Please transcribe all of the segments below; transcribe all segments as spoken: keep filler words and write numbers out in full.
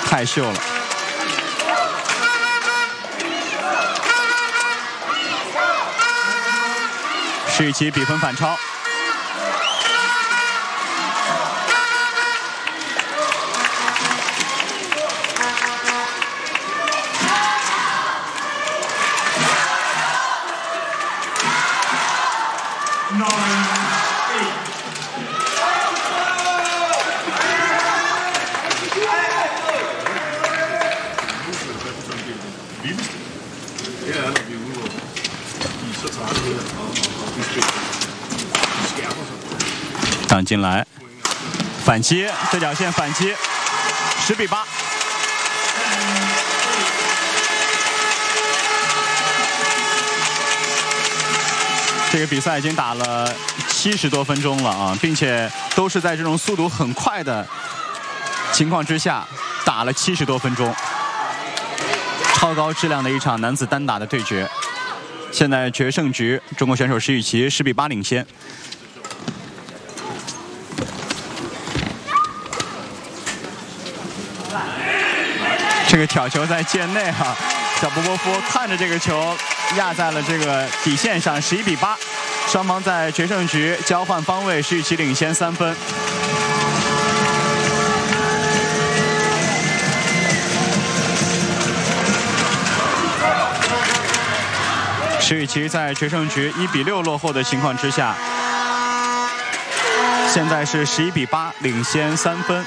太秀了。石宇奇比分反超。 挡进来，反击，对角线反击，十比八。这个比赛已经打了七十多分钟了啊，并且都是在这种速度很快的情况之下打了七十多分钟，超高质量的一场男子单打的对决。现在决胜局，中国选手石宇奇十比八领先。 这个挑球在界内哈、啊，小波波夫看着这个球压在了这个底线上，十一比八，双方在决胜局交换方位，石宇奇领先三分。石宇奇在决胜局一比六落后的情况之下，现在是十一比八领先三分。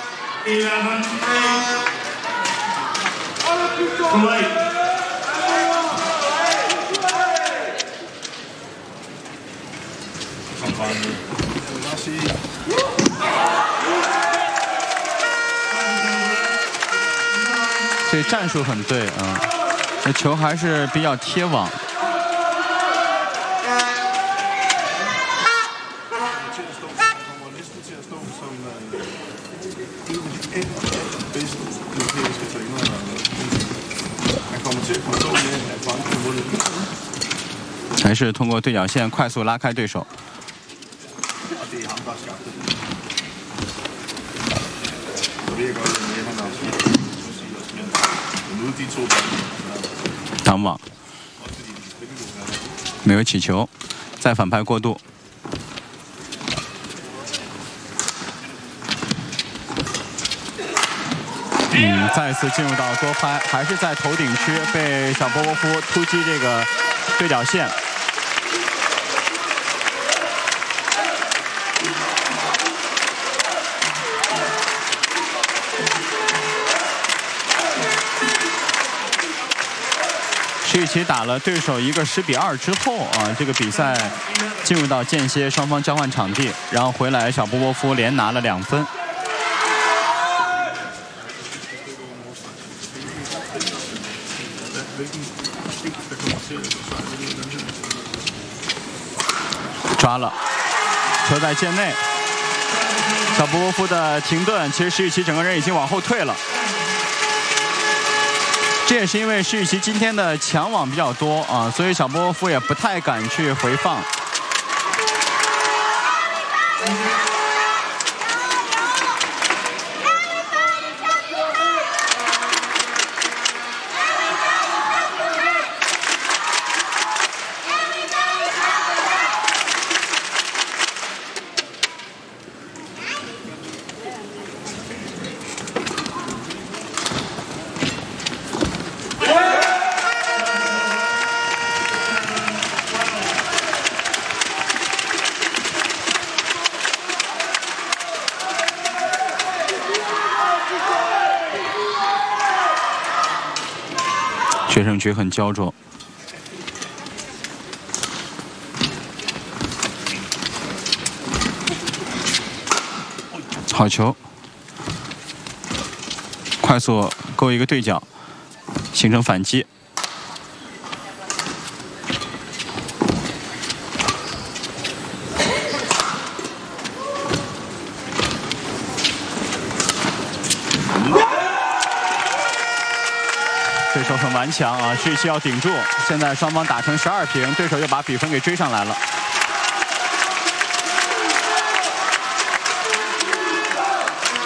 这战术很对啊，这球还是比较贴网。还是通过对角线快速拉开对手。挡网，没有起球，再反拍过渡。嗯，再次进入到多拍，还是在头顶区被小波波夫突击这个对角线。 石宇奇打了对手一个十比二之后啊，这个比赛进入到间歇，双方交换场地，然后回来小波波夫连拿了两分。抓了，球在界内，小波波夫的停顿，其实石宇奇整个人已经往后退了。 这也是因为石宇奇今天的抢网比较多啊，所以小波波夫也不太敢去回放。决胜局很焦灼，好球，快速勾一个对角，形成反击。对手很顽强啊，石宇奇要顶住。现在双方打成十二平，对手又把比分给追上来了。